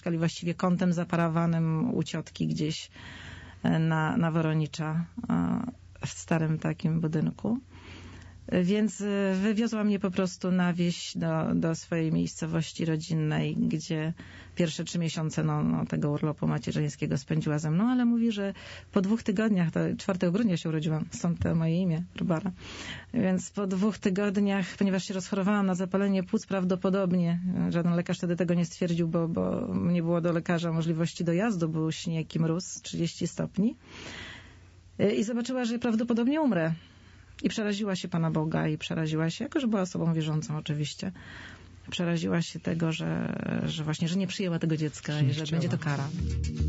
mieszkali właściwie kątem zaparowanym u ciotki gdzieś na Woronicza, w starym takim budynku. Więc wywiozła mnie po prostu na wieś do swojej miejscowości rodzinnej, gdzie pierwsze 3 miesiące tego urlopu macierzyńskiego spędziła ze mną, ale mówi, że po 2 tygodniach, to 4 grudnia się urodziłam, stąd to moje imię, Barbara. Więc po 2 tygodniach, ponieważ się rozchorowałam na zapalenie płuc prawdopodobnie, żaden lekarz wtedy tego nie stwierdził, bo nie było do lekarza możliwości dojazdu, był śnieg i mróz, 30 stopni. I zobaczyła, że prawdopodobnie umrę. I przeraziła się Pana Boga i przeraziła się, jako że była osobą wierzącą oczywiście, przeraziła się tego, że właśnie, że nie przyjęła tego dziecka i że będzie to kara.